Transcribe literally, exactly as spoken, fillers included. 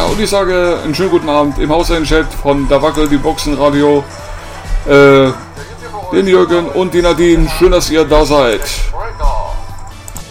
und ich sage einen schönen guten Abend im Haus-Chat von Da Wackel, die Boxenradio, äh, den Jürgen und die Nadine. Schön, dass ihr da seid.